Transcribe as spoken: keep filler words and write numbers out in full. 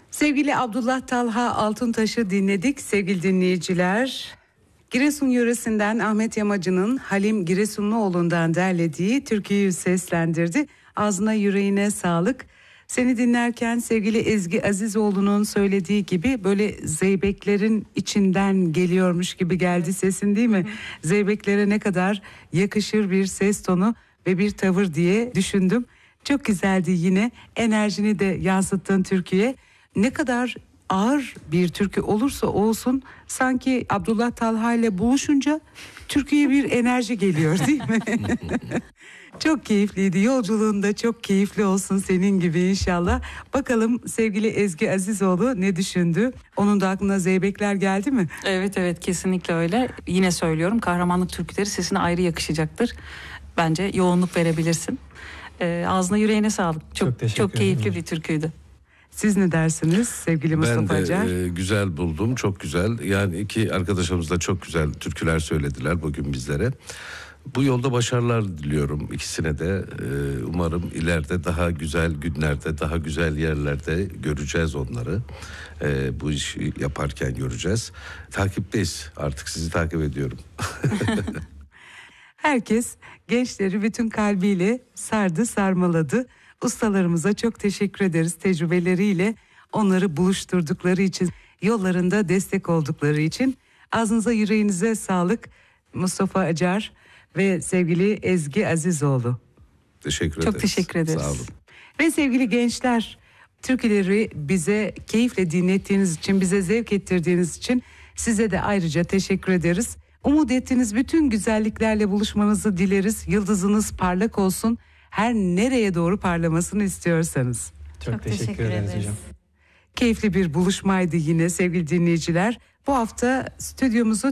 Sevgili Abdullah Talha Altuntaş'ı dinledik sevgili dinleyiciler. Giresun yöresinden Ahmet Yamacı'nın Halim Giresunluoğlu'ndan derlediği türküyü seslendirdi. Ağzına yüreğine sağlık. Seni dinlerken sevgili Ezgi Azizoğlu'nun söylediği gibi böyle zeybeklerin içinden geliyormuş gibi geldi sesin, değil mi? Zeybeklere ne kadar yakışır bir ses tonu ve bir tavır diye düşündüm. Çok güzeldi, yine enerjini de yansıttın türküye. Ne kadar ağır bir türkü olursa olsun sanki Abdullah Talha ile buluşunca türküye bir enerji geliyor, değil mi? Çok keyifliydi. Yolculuğunda çok keyifli olsun senin gibi inşallah. Bakalım sevgili Ezgi Azizoğlu ne düşündü? Onun da aklına zeybekler geldi mi? Evet evet, kesinlikle öyle. Yine söylüyorum, kahramanlık türküleri sesine ayrı yakışacaktır. Bence yoğunluk verebilirsin. Ee, ağzına yüreğine sağlık. Çok çok, çok keyifli bir türküydü. Siz ne dersiniz sevgili Mustafa Acar? Ben de e, güzel buldum, çok güzel. Yani iki arkadaşımız da çok güzel türküler söylediler bugün bizlere. Bu yolda başarılar diliyorum ikisine de. Ee, umarım ileride daha güzel günlerde, daha güzel yerlerde göreceğiz onları. Ee, bu işi yaparken göreceğiz. Takipteyiz, artık sizi takip ediyorum. Herkes gençleri bütün kalbiyle sardı, sarmaladı. Ustalarımıza çok teşekkür ederiz, tecrübeleriyle onları buluşturdukları için, yollarında destek oldukları için. Ağzınıza yüreğinize sağlık Mustafa Acar ve sevgili Ezgi Azizoğlu. Teşekkür ederiz. Çok teşekkür ederiz. Sağ olun. Ve sevgili gençler, türküleri bize keyifle dinlettiğiniz için, bize zevk ettirdiğiniz için size de ayrıca teşekkür ederiz. Umut ettiğiniz bütün güzelliklerle buluşmanızı dileriz. Yıldızınız parlak olsun. Her nereye doğru parlamasını istiyorsanız. Çok, Çok teşekkür, teşekkür ederiz hocam. Keyifli bir buluşmaydı yine sevgili dinleyiciler. Bu hafta stüdyomuzu